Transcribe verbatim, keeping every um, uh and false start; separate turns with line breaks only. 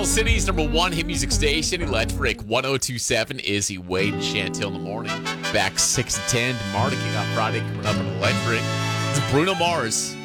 Capital City's number one hit music station, Electric one oh two point seven. Izzy, Wade, and Chantel in the morning. Back six to ten tomorrow to kick off Friday. Coming up on Electric. It's Bruno Mars.